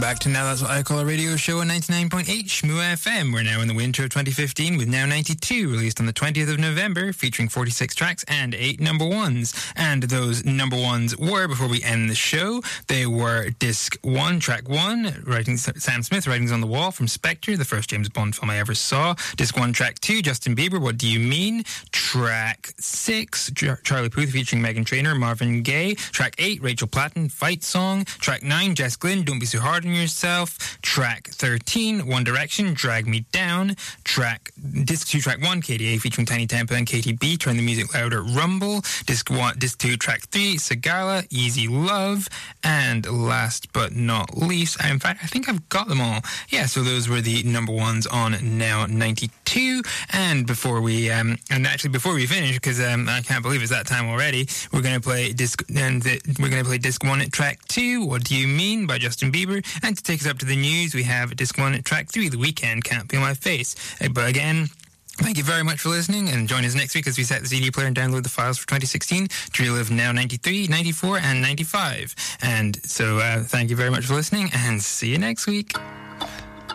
Back to Now That's What I Call a Radio Show on 99.8 Shmoo FM. We're now in the winter of 2015 with Now 92, released on the 20th of November, featuring 46 tracks and 8 number ones. And those number ones were, before we end the show, they were Disc 1, Track 1, Sam Smith, Writings on the Wall from Spectre, the first James Bond film I ever saw. Disc 1, Track 2, Justin Bieber, What Do You Mean? Track 6, Charlie Puth featuring Meghan Trainor, Marvin Gaye. Track 8, Rachel Platten, Fight Song. Track 9, Jess Glynn, Don't Be So Hard on Yourself. Track 13, One Direction, Drag Me Down. Disc 2, Track 1, KDA featuring Tiny Tempa and KTB, Turn the Music Louder, Rumble. Disc 2, Track 3, Sagala, Easy Love. And last but not least, I think I've got them all. Yeah, so those were the number ones on Now 92. And before we finish, because I can't believe it's that time already, we're going to play Disc 1 at Track 2, What Do You Mean? By Justin Bieber. And to take us up to the news, we have Disc 1 at Track 3, The Weeknd, Can't Feel My Face. But again, thank you very much for listening, and join us next week as we set the CD player and download the files for 2016 to relive Now 93, 94 and 95. And so thank you very much for listening, and see you next week.